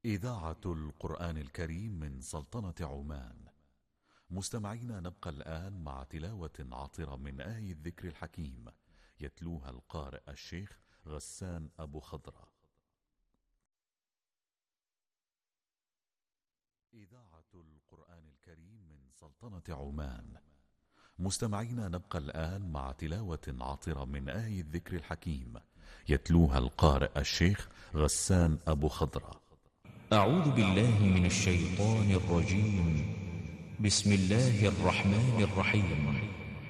إذاعة القرآن الكريم من سلطنة عمان. مستمعينا، نبقى الآن مع تلاوة عطرة من آية الذكر الحكيم يتلوها القارئ الشيخ غسان أبو خضرة. إذاعة القرآن الكريم من سلطنة عمان. مستمعينا، نبقى الآن مع تلاوة عطرة من آية الذكر الحكيم يتلوها القارئ الشيخ غسان أبو خضرة. أعوذ بالله من الشيطان الرجيم. بسم الله الرحمن الرحيم.